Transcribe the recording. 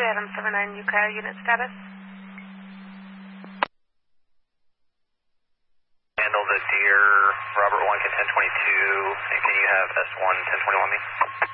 Adam 79 UK, unit status. Handle the Deer, Robert 1, 1022, and can you have S1 1021 me?